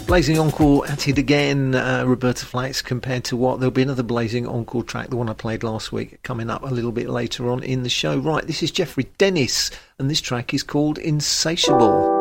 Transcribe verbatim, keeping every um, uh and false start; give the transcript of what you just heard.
Blazing Encore at it again, uh, Roberta Flack, compared to what? There'll be another Blazing Encore track, the one I played last week, coming up a little bit later on in the show. Right, this is Jeffrey Dennis, and this track is called Insatiable.